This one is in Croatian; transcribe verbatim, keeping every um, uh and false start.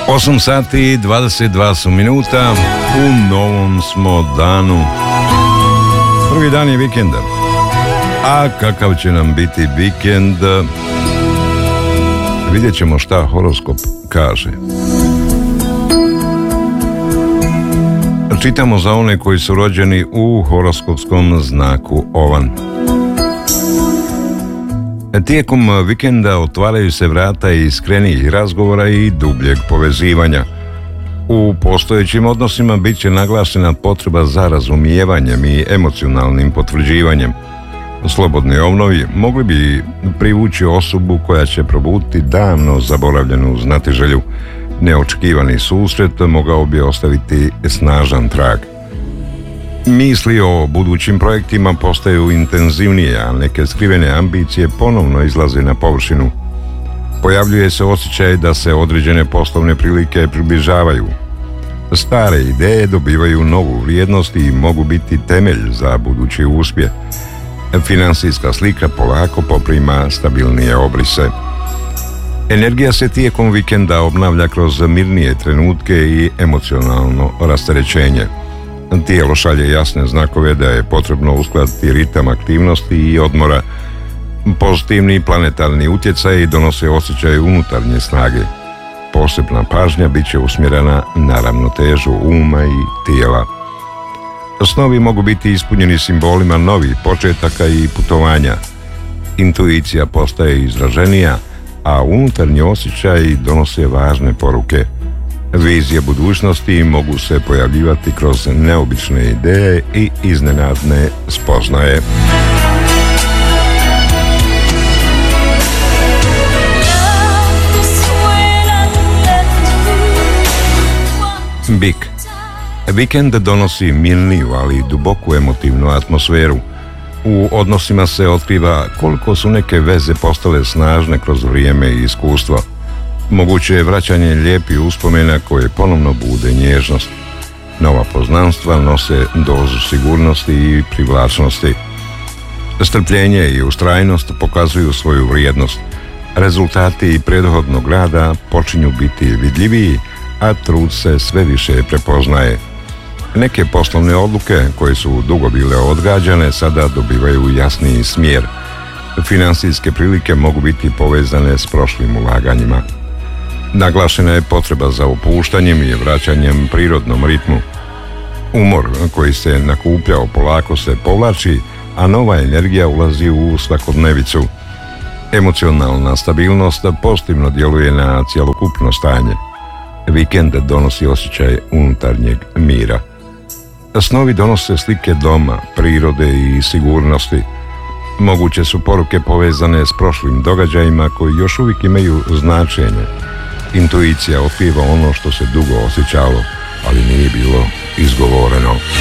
osam sati i dvadeset dva su minuta, u novom smo danu. Prvi dan je vikenda. A kakav će nam biti vikend, vidjet ćemo šta horoskop kaže. Čitamo za one koji su rođeni u horoskopskom znaku Ovan. Tijekom vikenda otvaraju se vrata iskrenijih razgovora i dubljeg povezivanja. U postojećim odnosima bit će naglašena potreba za razumijevanjem i emocionalnim potvrđivanjem. Slobodni ovnovi mogli bi privući osobu koja će probuditi davno zaboravljenu znatiželju. Neočekivani susret mogao bi ostaviti snažan trag. Misli o budućim projektima postaju intenzivnije, a neke skrivene ambicije ponovno izlaze na površinu. Pojavljuje se osjećaj da se određene poslovne prilike približavaju. Stare ideje dobivaju novu vrijednost i mogu biti temelj za budući uspjeh. Financijska slika polako poprima stabilnije obrise. Energija se tijekom vikenda obnavlja kroz mirnije trenutke i emocionalno rasterećenje. Tijelo šalje jasne znakove da je potrebno uskladiti ritam aktivnosti i odmora. Pozitivni planetarni utjecaji donose osjećaj unutarnje snage. Posebna pažnja bit će usmjerena na ravnotežu uma i tijela. Snovi mogu biti ispunjeni simbolima novih početaka i putovanja. Intuicija postaje izraženija, a unutarnji osjećaji donose važne poruke. Vizije budućnosti mogu se pojavljivati kroz neobične ideje i iznenadne spoznaje. Bik. Vikend donosi mirniju, ali duboku emotivnu atmosferu. U odnosima se otkriva koliko su neke veze postale snažne kroz vrijeme i iskustvo. Moguće je vraćanje lijepih uspomena koje ponovno bude nježnost. Nova poznanstva nose dozu sigurnosti i privlačnosti. Strpljenje i ustrajnost pokazuju svoju vrijednost. Rezultati prethodnog rada počinju biti vidljiviji, a trud se sve više prepoznaje. Neke poslovne odluke koje su dugo bile odgađane sada dobivaju jasniji smjer. Financijske prilike mogu biti povezane s prošlim ulaganjima. Naglašena je potreba za opuštanjem i vraćanjem prirodnom ritmu. Umor koji se nakupljao polako se povlači, a nova energija ulazi u svakodnevicu. Emocionalna stabilnost pozitivno djeluje na cjelokupno stanje. Vikend donosi osjećaj unutarnjeg mira. Snovi donose slike doma, prirode i sigurnosti. Moguće su poruke povezane s prošlim događajima koji još uvijek imaju značenje. Intuicija otkriva ono što se dugo osjećalo, ali nije bilo izgovoreno.